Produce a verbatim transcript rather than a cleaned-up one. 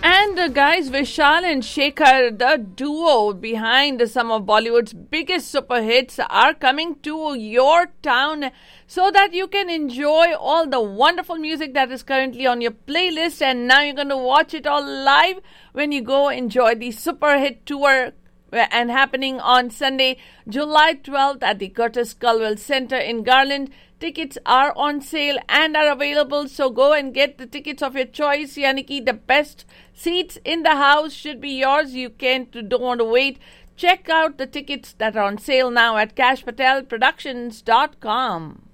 And uh, guys, Vishal and Shekhar, the duo behind some of Bollywood's biggest super hits, are coming to your town so that you can enjoy all the wonderful music that is currently on your playlist. And now you're going to watch it all live when you go enjoy the super hit tour and happening on Sunday, July twelfth at the Curtis Culwell Center in Garland. Tickets are on sale and are available, so go and get the tickets of your choice. Yani ki the best seats in the house should be yours. You can't, don't want to wait. Check out the tickets that are on sale now at cash patel productions dot com.